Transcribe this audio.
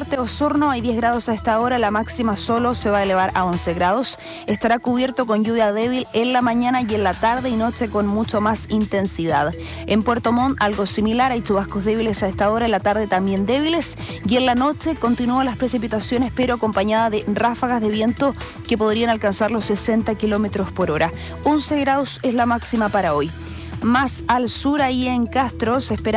norte, Osorno, hay 10 grados a esta hora, la máxima solo se va a elevar a 11 grados. Estará cubierto con lluvia débil en la mañana y en la tarde y noche con mucho más intensidad. En Puerto Montt, algo similar, hay chubascos débiles a esta hora, en la tarde también débiles, y en la noche continúan las precipitaciones, pero acompañada de ráfagas de viento que podrían alcanzar los 60 kilómetros por hora. 11 grados es la máxima para hoy. Más al sur, ahí en Castro, se espera